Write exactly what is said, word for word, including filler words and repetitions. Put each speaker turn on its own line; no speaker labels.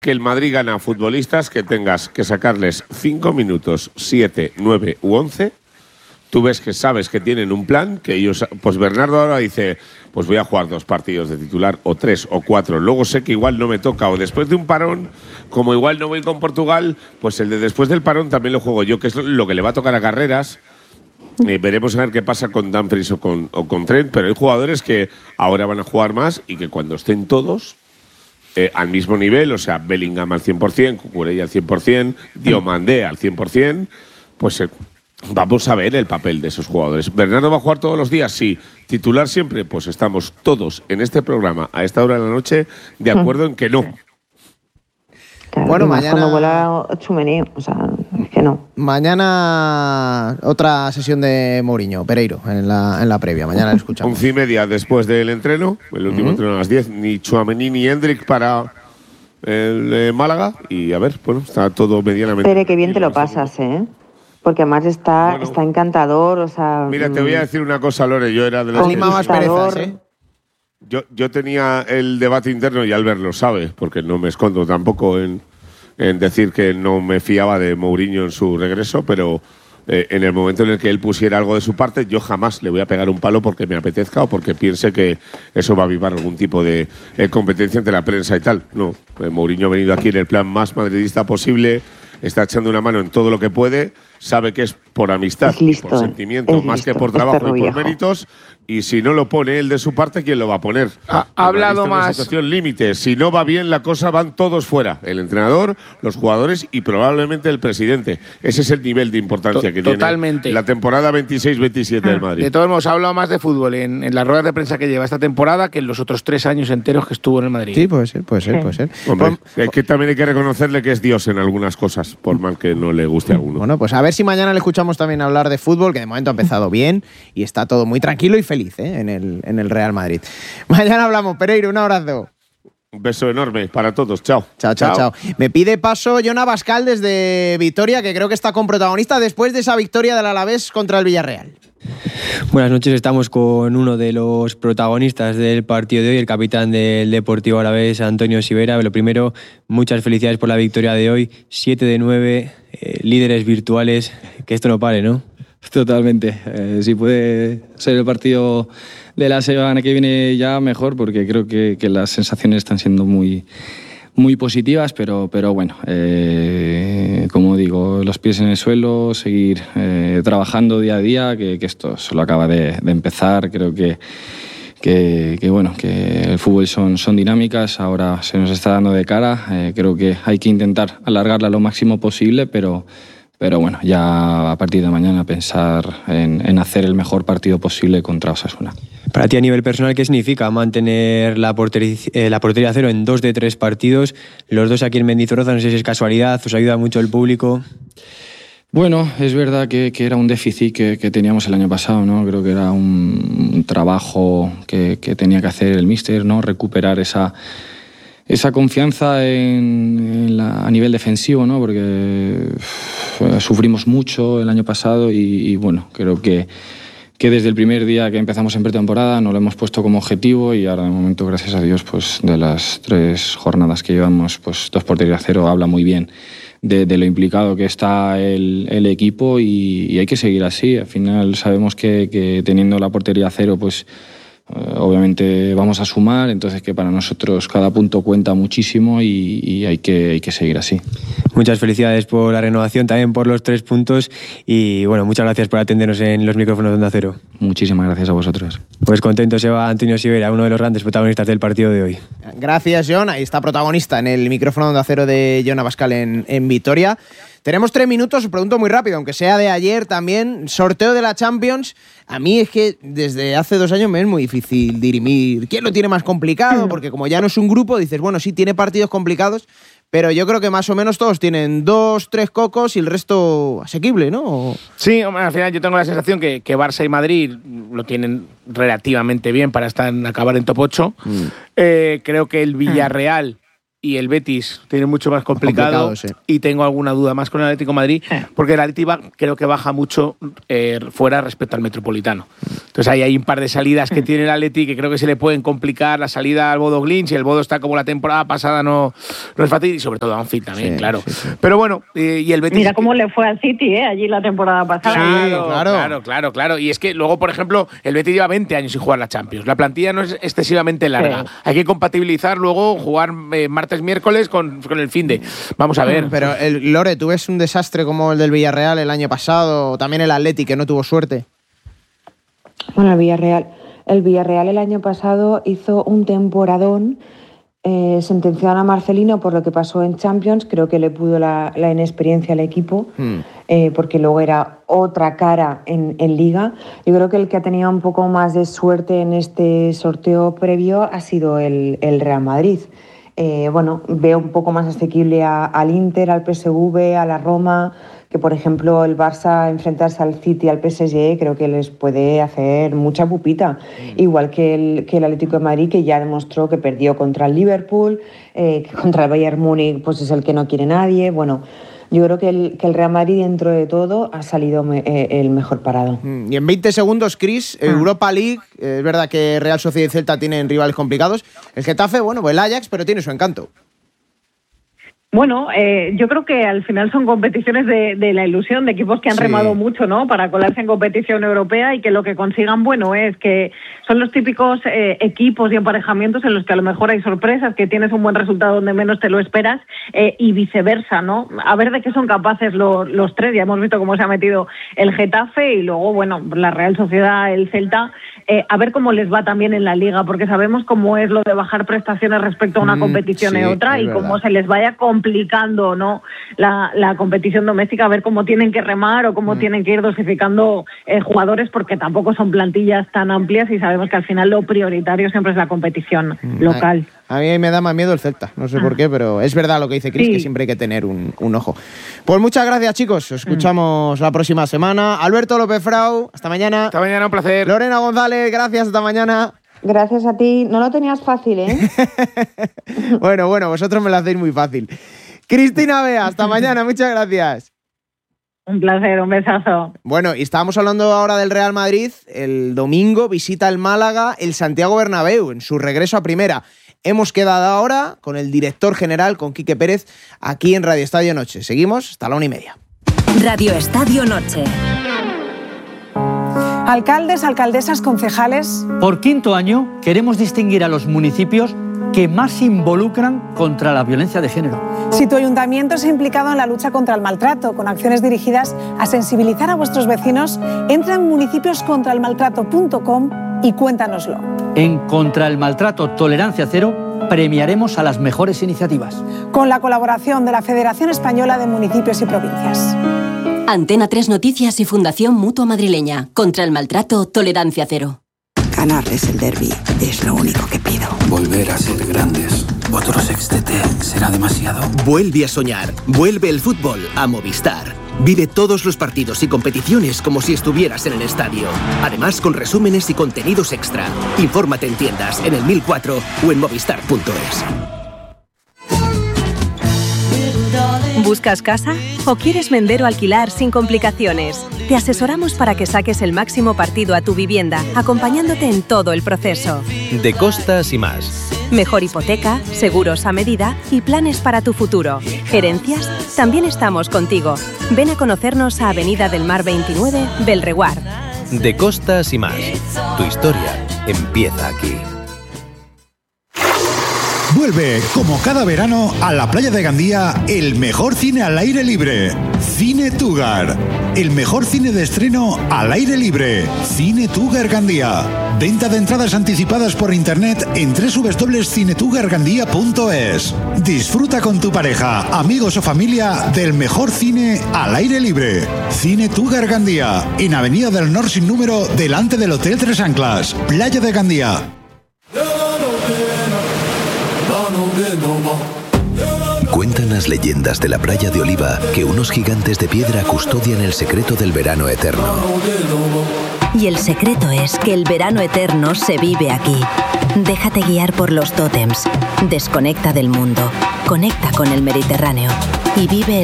que el Madrid gana a futbolistas que tengas que sacarles cinco minutos, siete, nueve u once. Tú ves que sabes que tienen un plan, que ellos, pues Bernardo ahora dice, pues voy a jugar dos partidos de titular, o tres, o cuatro. Luego sé que igual no me toca, o después de un parón, como igual no voy con Portugal, pues el de después del parón también lo juego yo, que es lo que le va a tocar a Carreras. Eh, veremos a ver qué pasa con Dumfries o con, o con Trent, pero hay jugadores que ahora van a jugar más y que cuando estén todos eh, al mismo nivel, o sea, Bellingham al cien por cien, Cucurella al cien por cien, Diomandé al cien por cien, pues... Eh, vamos a ver el papel de esos jugadores. ¿Bernardo va a jugar todos los días? Sí. ¿Titular siempre? Pues estamos todos en este programa a esta hora de la noche de acuerdo en que no.
Claro,
bueno, mañana
cuando vuela Tchouaméni, o sea, es que no.
Mañana otra sesión de Mourinho, Pereiro, en la, en la previa. Mañana lo escuchamos.
Once y media después del entreno, el último uh-huh. entreno a las diez, ni Tchouaméni ni Hendrik para el eh, Málaga. Y a ver, bueno, está todo medianamente...
Pero qué bien te lo pasas, ¿eh? Porque además está, bueno, está encantador, o sea...
Mira, te voy a decir una cosa, Lore, yo era de los...
más perezas, ¿eh?
Yo, yo tenía el debate interno, y Albert lo sabe, porque no me escondo tampoco en, en decir que no me fiaba de Mourinho en su regreso, pero eh, en el momento en el que él pusiera algo de su parte, yo jamás le voy a pegar un palo porque me apetezca o porque piense que eso va a avivar algún tipo de eh, competencia entre la prensa y tal. No, eh, Mourinho ha venido aquí en el plan más madridista posible, está echando una mano en todo lo que puede, sabe que es por amistad,
listo,
por sentimiento, más
listo,
que por trabajo y por méritos, y si no lo pone él de su parte, ¿quién lo va a poner?
Ha, ha hablado más...
Una situación límite. Si no va bien la cosa, van todos fuera. El entrenador, los jugadores y probablemente el presidente. Ese es el nivel de importancia
to
que
totalmente.
tiene la temporada veintiséis veintisiete del Madrid.
De todos modos, ha hablado más de fútbol en, en las ruedas de prensa que lleva esta temporada que en los otros tres años enteros que estuvo en el Madrid.
Sí, puede ser, puede ser, sí. puede ser.
Hombre, hay que, también hay que reconocerle que es Dios en algunas cosas, por mal que no le guste a alguno.
Bueno, pues a ver si mañana le escuchamos también hablar de fútbol, que de momento ha empezado bien y está todo muy tranquilo y feliz, ¿eh? en, el, en el Real Madrid. Mañana hablamos, Pereiro, un abrazo.
Un beso enorme para todos, chao.
Chao, chao, chao. Me pide paso Jon Abascal desde Vitoria, que creo que está con protagonista después de esa victoria del Alavés contra el Villarreal.
Buenas noches, estamos con uno de los protagonistas del partido de hoy, el capitán del Deportivo Alavés, Antonio Sivera. Lo primero, muchas felicidades por la victoria de hoy, siete de nueve, eh, líderes virtuales, que esto no pare, ¿no?
Totalmente, eh, si puede ser el partido de la semana que viene ya mejor, porque creo que, que las sensaciones están siendo muy... muy positivas, pero, pero bueno, eh, como digo, los pies en el suelo, seguir eh, trabajando día a día, que, que esto solo acaba de, de empezar. Creo que, que, que, bueno, que el fútbol son, son dinámicas, ahora se nos está dando de cara, eh, creo que hay que intentar alargarla lo máximo posible, pero, pero bueno, ya a partir de mañana pensar en, en hacer el mejor partido posible contra Osasuna.
Para ti, a nivel personal, ¿qué significa mantener la portería, eh, la portería a cero en dos de tres partidos? Los dos aquí en Mendizorroza, no sé si es casualidad, os ayuda mucho el público.
Bueno, es verdad que, que era un déficit que, que teníamos el año pasado, ¿no? Creo que era un, un trabajo que, que tenía que hacer el míster, ¿no? Recuperar esa, esa confianza en, en la, a nivel defensivo, ¿no? Porque uf, sufrimos mucho el año pasado y, y bueno, creo que que desde el primer día que empezamos en pretemporada nos lo hemos puesto como objetivo y ahora de momento, gracias a Dios, pues de las tres jornadas que llevamos, pues dos porterías a cero habla muy bien de, de lo implicado que está el, el equipo y, y hay que seguir así. Al final sabemos que, que teniendo la portería a cero, pues eh, obviamente vamos a sumar, entonces que para nosotros cada punto cuenta muchísimo y, y hay que, hay que seguir así.
Muchas felicidades por la renovación, también por los tres puntos y bueno, muchas gracias por atendernos en los micrófonos de Onda Cero.
Muchísimas gracias a vosotros.
Pues contento se va Antonio Sivera, uno de los grandes protagonistas del partido de hoy.
Gracias, Jon. Ahí está protagonista en el micrófono de Onda Cero de Jon Abascal en, en Vitoria. Tenemos tres minutos, os pregunto muy rápido, aunque sea de ayer también. Sorteo de la Champions. A mí es que desde hace dos años me es muy difícil dirimir quién lo tiene más complicado, porque como ya no es un grupo, dices, bueno, sí, tiene partidos complicados, pero yo creo que más o menos todos tienen dos, tres cocos y el resto asequible, ¿no?
Sí, al final yo tengo la sensación que, que Barça y Madrid lo tienen relativamente bien para estar en, acabar en top ocho. Mm. Eh, creo que el Villarreal y el Betis tiene mucho más complicado,
complicado sí.
Y tengo alguna duda más con el Atlético de Madrid, porque el Atlético creo que baja mucho eh, fuera respecto al Metropolitano. Entonces ahí hay un par de salidas que tiene el Atlético que creo que se le pueden complicar, la salida al Bodo Glimt, si el Bodo está como la temporada pasada no, no es fácil, y sobre todo a Anfield también, sí, claro. Sí, sí. Pero bueno, eh, y el Betis...
Mira cómo le fue al City, ¿eh? Allí la temporada pasada.
Sí, claro, claro, claro, claro, claro. Y es que luego, por ejemplo, el Betis lleva veinte años sin jugar la Champions. La plantilla no es excesivamente larga. Sí. Hay que compatibilizar luego jugar eh, martes, miércoles con con el finde. Vamos a ver.
Pero, el, Lore, ¿tú ves un desastre como el del Villarreal el año pasado? O también el Atleti, que no tuvo suerte.
Bueno, el Villarreal, el Villarreal el año pasado hizo un temporadón. Eh, sentenciaron a Marcelino por lo que pasó en Champions. Creo que le pudo la, la inexperiencia al equipo, hmm. eh, porque luego era otra cara en, en Liga. Yo creo que el que ha tenido un poco más de suerte en este sorteo previo ha sido el, el Real Madrid. Eh, bueno, veo un poco más asequible a, al Inter, al P S V, a la Roma, que por ejemplo el Barça enfrentarse al City, al P S G, creo que les puede hacer mucha pupita. Mm. Igual que el, que el Atlético de Madrid, que ya demostró que perdió contra el Liverpool, eh, que contra el Bayern Múnich pues es el que no quiere nadie. Bueno, yo creo que el, que el Real Madrid, dentro de todo, ha salido me, eh, el mejor parado.
Y en veinte segundos, Chris, ah. Europa League, eh, es verdad que Real Sociedad y Celta tienen rivales complicados. El Getafe, bueno, pues el Ajax, pero tiene su encanto.
Bueno, eh, yo creo que al final son competiciones de, de la ilusión, de equipos que han sí. remado mucho, ¿no? Para colarse en competición europea, y que lo que consigan, bueno, es que son los típicos eh, equipos y emparejamientos en los que a lo mejor hay sorpresas, que tienes un buen resultado donde menos te lo esperas, eh, y viceversa, ¿no? A ver de qué son capaces los, los tres. Ya hemos visto cómo se ha metido el Getafe y luego, bueno, la Real Sociedad, el Celta. Eh, a ver cómo les va también en la Liga, porque sabemos cómo es lo de bajar prestaciones respecto a una mm, competición sí, y otra, y verdad. Cómo se les vaya complicando, ¿no? la, la competición doméstica, a ver cómo tienen que remar o cómo mm. tienen que ir dosificando eh, jugadores, porque tampoco son plantillas tan amplias y sabemos que al final lo prioritario siempre es la competición mm. local.
A mí me da más miedo el Celta, no sé ah. por qué, pero es verdad lo que dice Chris, sí. que siempre hay que tener un, un ojo. Pues muchas gracias, chicos. Os escuchamos mm. la próxima semana. Alberto López Frau, hasta mañana.
Hasta mañana, un placer.
Lorena González, gracias, hasta mañana.
Gracias a ti. No lo tenías fácil, ¿eh?
bueno, bueno, vosotros me lo hacéis muy fácil. Cristina Bea, hasta mañana, muchas gracias.
Un placer, un besazo.
Bueno, y estábamos hablando ahora del Real Madrid. El domingo visita el Málaga el Santiago Bernabéu en su regreso a primera. Hemos quedado ahora con el director general, con Quique Pérez, aquí en Radio Estadio Noche. Seguimos hasta la una y media.
Radio Estadio Noche.
Alcaldes, alcaldesas, concejales.
Por quinto año queremos distinguir a los municipios que más se involucran contra la violencia de género.
Si tu ayuntamiento se ha implicado en la lucha contra el maltrato, con acciones dirigidas a sensibilizar a vuestros vecinos, entra en municipios contra el maltrato punto com y cuéntanoslo.
En Contra el Maltrato Tolerancia Cero premiaremos a las mejores iniciativas.
Con la colaboración de la Federación Española de Municipios y Provincias.
Antena tres Noticias y Fundación Mutua Madrileña. Contra el Maltrato Tolerancia Cero.
Ganarles el derbi es lo único que pido.
Volver a ser grandes. Otro sextete será demasiado.
Vuelve a soñar. Vuelve el fútbol a Movistar. Vive todos los partidos y competiciones como si estuvieras en el estadio. Además, con resúmenes y contenidos extra. Infórmate en tiendas, en el mil cuatro o en movistar punto es.
¿Buscas casa? ¿O quieres vender o alquilar sin complicaciones? Te asesoramos para que saques el máximo partido a tu vivienda, acompañándote en todo el proceso.
De Costas y más.
Mejor hipoteca, seguros a medida y planes para tu futuro. ¿Herencias? También estamos contigo. Ven a conocernos a Avenida del Mar veintinueve, Belreguard.
De Costas y más. Tu historia empieza aquí.
Vuelve, como cada verano, a la playa de Gandía, el mejor cine al aire libre. Cine Tugar. El mejor cine de estreno al aire libre. Cine Tugar Gandía. Venta de entradas anticipadas por internet en doble u doble u doble u punto cine tugar gandía punto es. Disfruta con tu pareja, amigos o familia del mejor cine al aire libre. Cine Tugar Gandía. En Avenida del Nor sin número, delante del Hotel Tres Anclas. Playa de Gandía.
Cuentan las leyendas de la playa de Oliva que unos gigantes de piedra custodian el secreto del verano eterno.
Y el secreto es que el verano eterno se vive aquí. Déjate guiar por los tótems. Desconecta del mundo. Conecta con el Mediterráneo. Y vive el